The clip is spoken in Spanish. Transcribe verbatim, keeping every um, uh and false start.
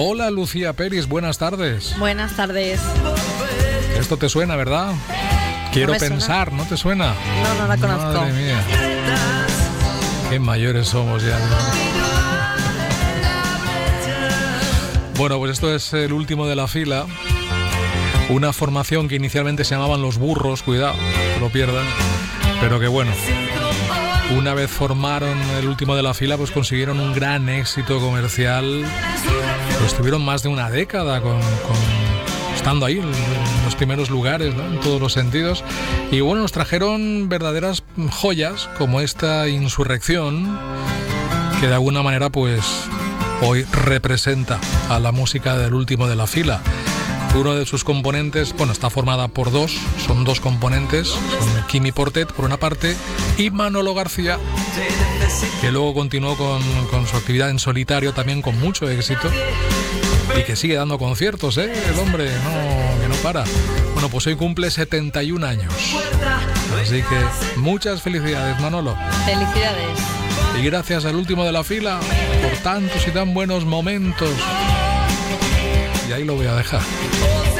Hola Lucía Peris, buenas tardes. Buenas tardes. Esto te suena, ¿verdad? Quiero no pensar, suena. ¿no te suena? No, no la conozco. Madre mía. Qué mayores somos ya, ¿no? Bueno, pues esto es el último de la fila. Una formación que inicialmente se llamaban Los Burros, cuidado, no lo pierdas. Pero que bueno, una vez formaron el último de la fila, pues consiguieron un gran éxito comercial. Pues estuvieron más de una década con, con, estando ahí en los primeros lugares, ¿no? En todos los sentidos. Y bueno, nos trajeron verdaderas joyas como esta Insurrección, que de alguna manera pues hoy representa a la música del último de la fila. Uno de sus componentes, bueno, está formada por dos, son dos componentes, son Quimi Portet por una parte y Manolo García, que luego continuó con, con su actividad en solitario también con mucho éxito y que sigue dando conciertos, ¿eh? El hombre, no, que no para. Bueno, pues hoy cumple setenta y un años, así que muchas felicidades, Manolo. Felicidades. Y gracias al último de la fila por tantos y tan buenos momentos. Y ahí lo voy a dejar.